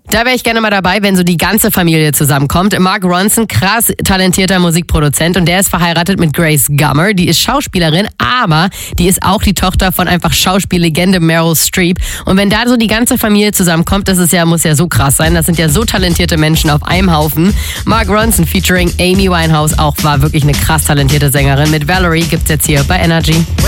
Da wäre ich gerne mal dabei, wenn so die ganze Familie zusammenkommt. Mark Ronson, krass talentierter Musikproduzent und der ist verheiratet mit Grace Gummer. Die ist Schauspielerin, aber die ist auch die Tochter von einfach Schauspiellegende Meryl Streep. Und wenn da so die ganze Familie zusammenkommt, muss ja so krass sein. Das sind ja so talentierte Menschen auf einem Haufen. Mark Ronson featuring Amy Winehouse auch war wirklich eine krass talentierte Sängerin. Mit Valerie gibt's jetzt hier bei Energy.